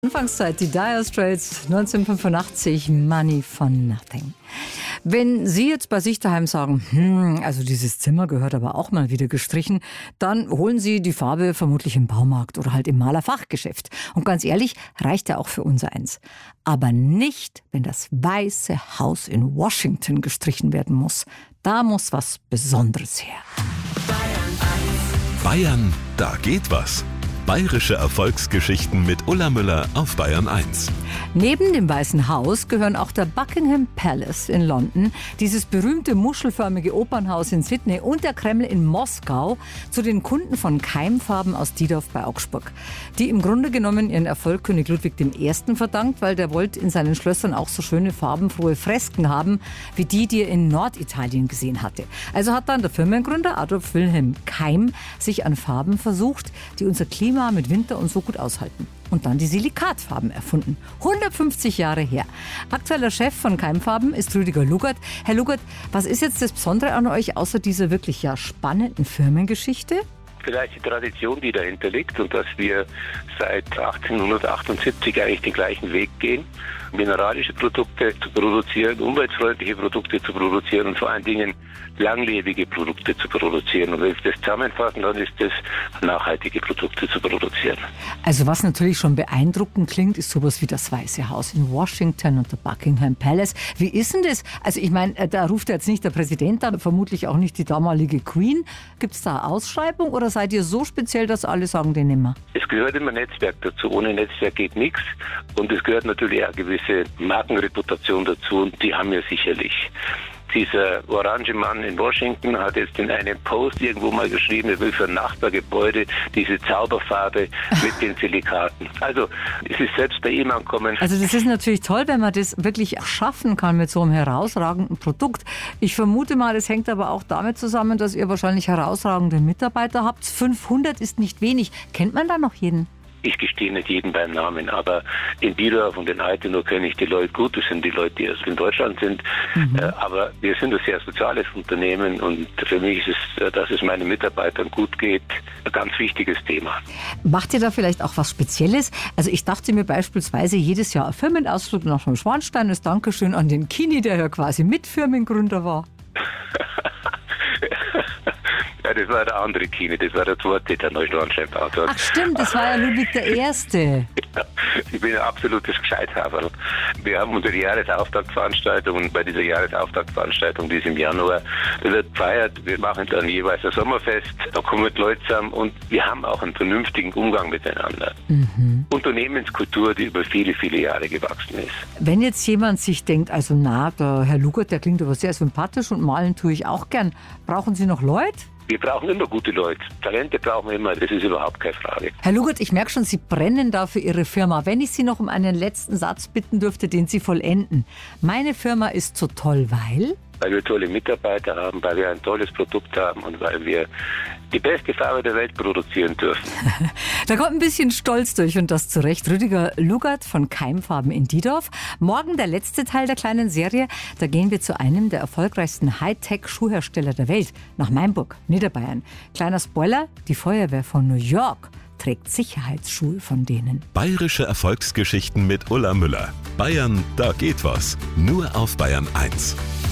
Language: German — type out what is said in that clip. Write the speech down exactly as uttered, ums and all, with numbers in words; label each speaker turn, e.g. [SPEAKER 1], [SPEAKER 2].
[SPEAKER 1] Anfangszeit, die Dire Straits, neunzehnhundertfünfundachtzig, Money for Nothing. Wenn Sie jetzt bei sich daheim sagen, hm, also dieses Zimmer gehört aber auch mal wieder gestrichen, dann holen Sie die Farbe vermutlich im Baumarkt oder halt im Malerfachgeschäft. Und ganz ehrlich, reicht ja auch für unser eins. Aber nicht, wenn das Weiße Haus in Washington gestrichen werden muss. Da muss was Besonderes her.
[SPEAKER 2] Bayern, da geht was. Bayerische Erfolgsgeschichten mit Ulla Müller auf Bayern eins.
[SPEAKER 1] Neben dem Weißen Haus gehören auch der Buckingham Palace in London, dieses berühmte muschelförmige Opernhaus in Sydney und der Kreml in Moskau zu den Kunden von Keimfarben aus Diedorf bei Augsburg, die im Grunde genommen ihren Erfolg König Ludwig der Erste verdankt, weil der wollte in seinen Schlössern auch so schöne farbenfrohe Fresken haben, wie die, die er in Norditalien gesehen hatte. Also hat dann der Firmengründer Adolf Wilhelm Keim sich an Farben versucht, die unser Klima mit Winter und so gut aushalten. Und dann die Silikatfarben erfunden. hundertfünfzig Jahre her. Aktueller Chef von Keimfarben ist Rüdiger Lugert. Herr Lugert, was ist jetzt das Besondere an euch, außer dieser wirklich ja spannenden Firmengeschichte?
[SPEAKER 3] Vielleicht die Tradition, die dahinter liegt und dass wir seit achtzehnhundertachtundsiebzig eigentlich den gleichen Weg gehen, mineralische Produkte zu produzieren, umweltfreundliche Produkte zu produzieren und vor allen Dingen langlebige Produkte zu produzieren. Und wenn wir das zusammenfassen, dann ist das nachhaltige Produkte zu produzieren.
[SPEAKER 1] Also was natürlich schon beeindruckend klingt, ist sowas wie das Weiße Haus in Washington und der Buckingham Palace. Wie ist denn das? Also ich meine, da ruft jetzt nicht der Präsident an, vermutlich auch nicht die damalige Queen. Gibt es da eine Ausschreibung oder seid ihr so speziell, dass alle sagen, den nehmen wir?
[SPEAKER 3] Es gehört immer Netzwerk dazu. Ohne Netzwerk geht nichts. Und es gehört natürlich auch eine gewisse Markenreputation dazu. Und die haben wir sicherlich. Dieser orange Mann in Washington hat jetzt in einem Post irgendwo mal geschrieben, er will für ein Nachbargebäude diese Zauberfarbe mit den Silikaten. Also es ist selbst bei ihm angekommen.
[SPEAKER 1] Also das ist natürlich toll, wenn man das wirklich schaffen kann mit so einem herausragenden Produkt. Ich vermute mal, es hängt aber auch damit zusammen, dass ihr wahrscheinlich herausragende Mitarbeiter habt. fünfhundert ist nicht wenig. Kennt man da noch jeden?
[SPEAKER 3] Ich gestehe nicht jeden beim Namen, aber in Diedorf und in Altenau kenne ich die Leute gut. Das sind die Leute, die erst in Deutschland sind. Mhm. Äh, aber wir sind ein sehr soziales Unternehmen und für mich ist es, dass es meinen Mitarbeitern gut geht, ein ganz wichtiges Thema.
[SPEAKER 1] Macht ihr da vielleicht auch was Spezielles? Also ich dachte mir beispielsweise jedes Jahr ein Firmenausflug nach dem Schwanstein als Dankeschön an den Kini, der ja quasi Mitfirmengründer war.
[SPEAKER 3] Ja, das war der andere Kini, das war der zweite, der Neuschwanstein gebaut hat.
[SPEAKER 1] Ach stimmt, das war ja Ludwig der Erste.
[SPEAKER 3] Ja, ich bin ein absolutes Gescheithaferl. Wir haben unsere Jahresauftaktveranstaltung und bei dieser Jahresauftaktveranstaltung, die ist im Januar, wird gefeiert. Wir machen dann jeweils ein Sommerfest, da kommen die Leute zusammen und wir haben auch einen vernünftigen Umgang miteinander. Mhm. Unternehmenskultur, die über viele, viele Jahre gewachsen ist.
[SPEAKER 1] Wenn jetzt jemand sich denkt, also na, der Herr Lugert, der klingt aber sehr sympathisch und malen tue ich auch gern. Brauchen Sie noch Leute?
[SPEAKER 3] Wir brauchen immer gute Leute. Talente brauchen wir immer, das ist überhaupt keine Frage.
[SPEAKER 1] Herr Lugert, ich merke schon, Sie brennen da für Ihre Firma. Wenn ich Sie noch um einen letzten Satz bitten dürfte, den Sie vollenden. Meine Firma ist so toll, weil?
[SPEAKER 3] Weil wir tolle Mitarbeiter haben, weil wir ein tolles Produkt haben und weil wir die beste Farbe der Welt produzieren dürfen.
[SPEAKER 1] Da kommt ein bisschen Stolz durch und das zu Recht. Rüdiger Lugert von Keimfarben in Diedorf. Morgen der letzte Teil der kleinen Serie. Da gehen wir zu einem der erfolgreichsten Hightech-Schuhhersteller der Welt, nach Mainburg, Niederbayern. Kleiner Spoiler, die Feuerwehr von New York trägt Sicherheitsschuhe von denen.
[SPEAKER 2] Bayerische Erfolgsgeschichten mit Ulla Müller. Bayern, da geht was. Nur auf Bayern eins.